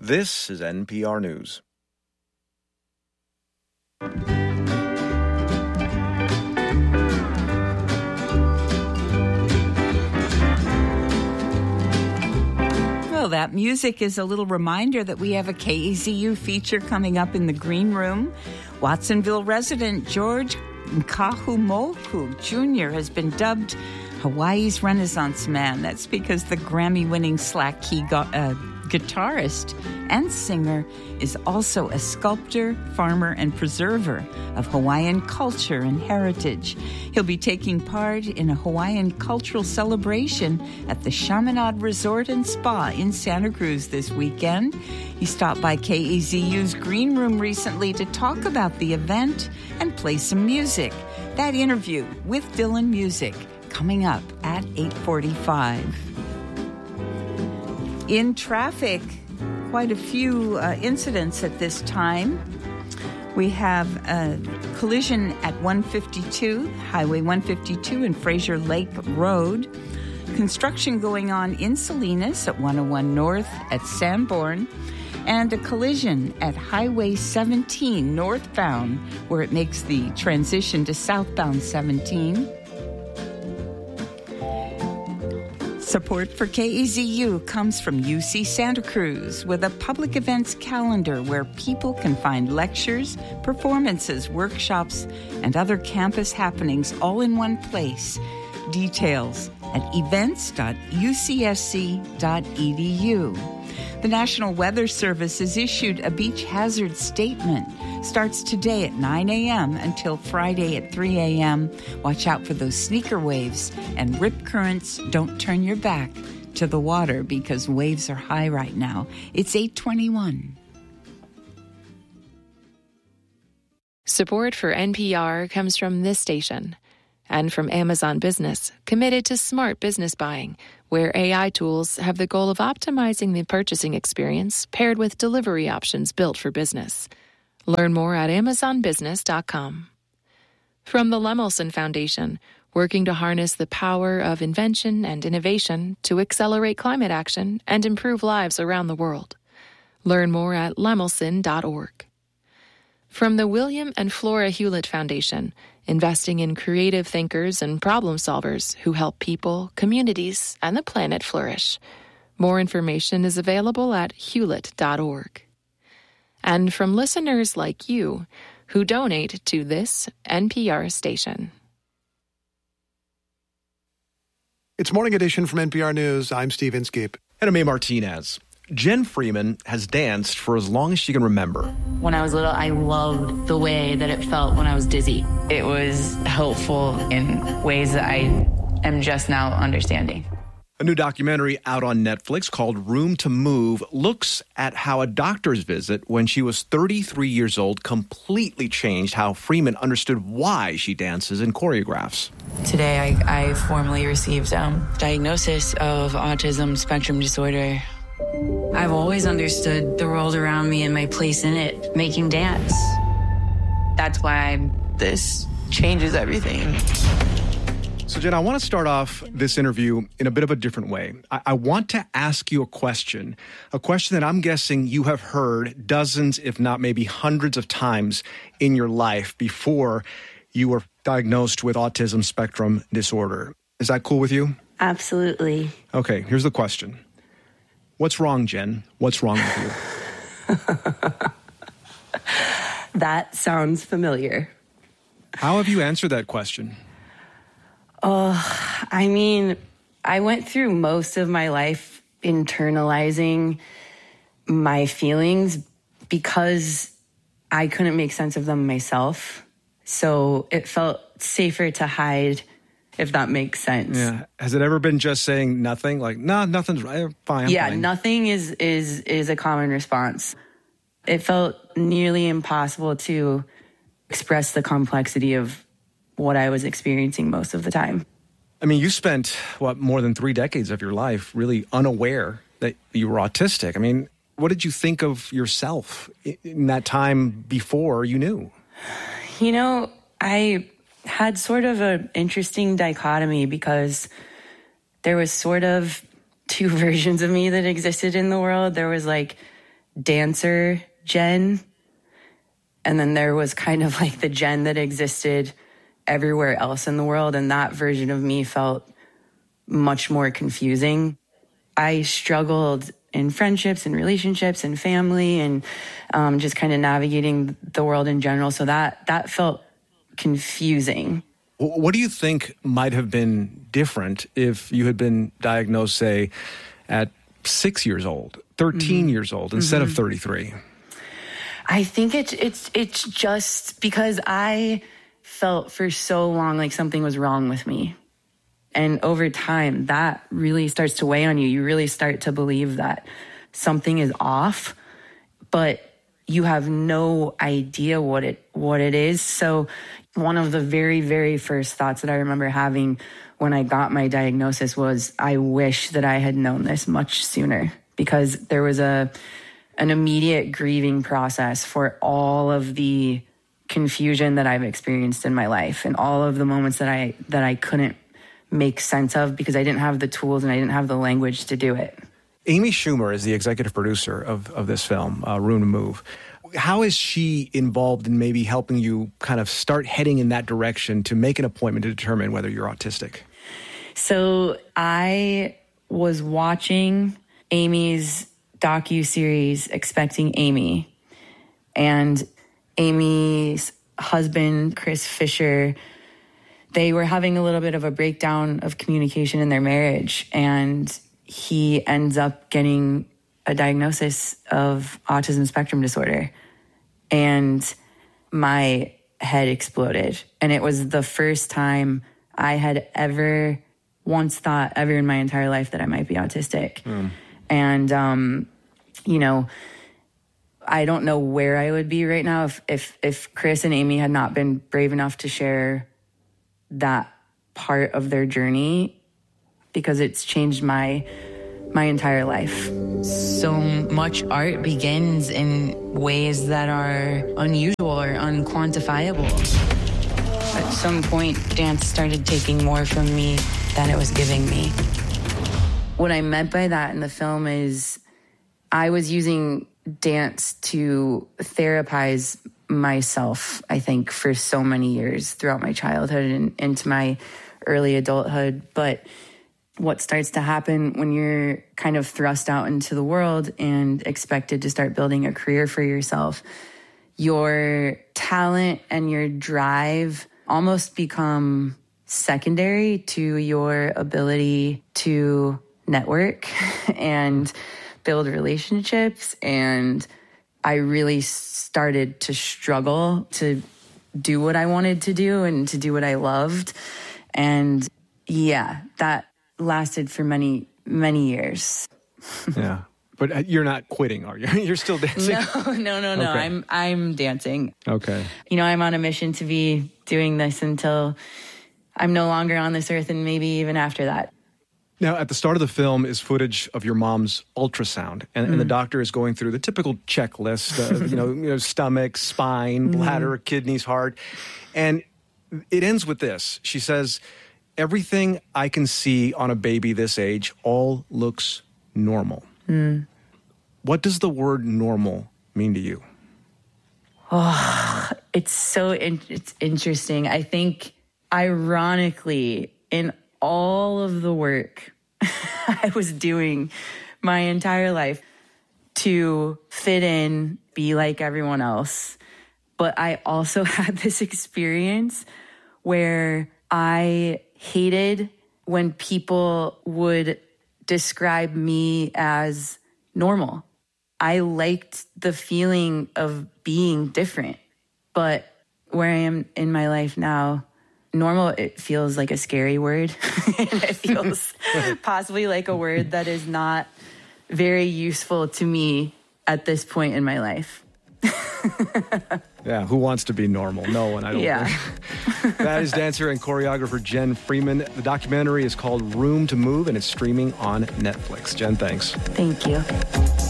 This is NPR News. Well, that music is a little reminder that we have a KEZU feature coming up in the Green Room. Watsonville resident George Kahumoku Jr. has been dubbed Hawaii's Renaissance Man. That's because the Grammy-winning slack key guitarist and singer is also a sculptor, farmer, and preserver of Hawaiian culture and heritage. He'll be taking part in a Hawaiian cultural celebration at the Chaminade Resort and Spa in Santa Cruz this weekend. He stopped by KEZU's Green Room recently to talk about the event and play some music. That interview with Dylan Music coming up at 8:45. In traffic, quite a few incidents at this time. We have a collision at 152, Highway 152 and Fraser Lake Road. Construction going on in Salinas at 101 North at Sanborn. And a collision at Highway 17 northbound, where it makes the transition to southbound 17. Support for KEZU comes from UC Santa Cruz with a public events calendar where people can find lectures, performances, workshops, and other campus happenings all in one place. Details at events.ucsc.edu. The National Weather Service has issued a beach hazard statement. Starts today at 9 a.m. until Friday at 3 a.m. Watch out for those sneaker waves and rip currents. Don't turn your back to the water because waves are high right now. It's 8:21. Support for NPR comes from this station and from Amazon Business, committed to smart business buying, where AI tools have the goal of optimizing the purchasing experience paired with delivery options built for business. Learn more at amazonbusiness.com. From the Lemelson Foundation, working to harness the power of invention and innovation to accelerate climate action and improve lives around the world. Learn more at lemelson.org. From the William and Flora Hewlett Foundation, investing in creative thinkers and problem solvers who help people, communities, and the planet flourish. More information is available at hewlett.org. And from listeners like you who donate to this NPR station. It's Morning Edition from NPR News. I'm Steve Inskeep. And I'm A. Martinez. Jen Freeman has danced for as long as she can remember. When I was little, I loved the way that it felt when I was dizzy. It was helpful in ways that I am just now understanding. A new documentary out on Netflix called Room to Move looks at how a doctor's visit when she was 33 years old completely changed how Freeman understood why she dances and choreographs. Today, I formally received diagnosis of autism spectrum disorder. I've always understood the world around me and my place in it, making dance. That's why this changes everything. So, Jen, I want to start off this interview in a bit of a different way. I want to ask you a question that I'm guessing you have heard dozens, if not maybe hundreds of times in your life before you were diagnosed with autism spectrum disorder. Is that cool with you? Absolutely. Okay, here's the question. What's wrong, Jen? What's wrong with you? That sounds familiar. How have you answered that question? I mean, I went through most of my life internalizing my feelings because I couldn't make sense of them myself. So it felt safer to hide, if that makes sense. Yeah. Has it ever been just saying nothing? Like, no, nothing's right. Fine. I'm fine. Nothing is a common response. It felt nearly impossible to express the complexity of what I was experiencing most of the time. I mean, you spent, more than 3 decades of your life really unaware that you were autistic. I mean, what did you think of yourself in that time before you knew? You know, I had sort of an interesting dichotomy because there was sort of 2 versions of me that existed in the world. There was like dancer Jen, and then there was kind of like the Jen that existed everywhere else in the world, and that version of me felt much more confusing. I struggled in friendships and relationships and family and just kind of navigating the world in general, so that felt confusing. What do you think might have been different if you had been diagnosed, say, at 6 years old, 13 years old, instead of 33? I think it's just because I felt for so long like something was wrong with me. And over time, that really starts to weigh on you. You really start to believe that something is off, but you have no idea what it is. So one of the very, very first thoughts that I remember having when I got my diagnosis was, I wish that I had known this much sooner, because there was an immediate grieving process for all of the confusion that I've experienced in my life and all of the moments that I couldn't make sense of because I didn't have the tools and I didn't have the language to do it. Amy Schumer is the executive producer of this film, Room to Move. How is she involved in maybe helping you kind of start heading in that direction to make an appointment to determine whether you're autistic? So I was watching Amy's docuseries, Expecting Amy, and Amy's husband, Chris Fisher, they were having a little bit of a breakdown of communication in their marriage, and he ends up getting a diagnosis of autism spectrum disorder. And my head exploded. And it was the first time I had ever once thought ever in my entire life that I might be autistic. And, you know, I don't know where I would be right now if Chris and Amy had not been brave enough to share that part of their journey, because it's changed my entire life. So much art begins in ways that are unusual or unquantifiable. At some point, dance started taking more from me than it was giving me. What I meant by that in the film is I was using dance to therapize myself, I think, for so many years throughout my childhood and into my early adulthood. But what starts to happen when you're kind of thrust out into the world and expected to start building a career for yourself, your talent and your drive almost become secondary to your ability to network and build relationships. And I really started to struggle to do what I wanted to do and to do what I loved. And yeah, that lasted for many, many years. Yeah. But you're not quitting, are you? You're still dancing? No. Okay. I'm dancing. Okay. You know, I'm on a mission to be doing this until I'm no longer on this earth, and maybe even after that. Now, at the start of the film is footage of your mom's ultrasound, and the doctor is going through the typical checklist, you know, stomach, spine, bladder, kidneys, heart. And it ends with this. She says, "Everything I can see on a baby this age all looks normal." What does the word normal mean to you? Oh, it's interesting. I think, ironically, in all of the work I was doing my entire life to fit in, be like everyone else, but I also had this experience where I hated when people would describe me as normal. I liked the feeling of being different, but where I am in my life now, normal, it feels like a scary word. And it feels possibly like a word that is not very useful to me at this point in my life. Yeah, who wants to be normal? No one, I don't think. That is dancer and choreographer Jen Freeman. The documentary is called Room to Move, and it's streaming on Netflix. Jen, thanks. Thank you.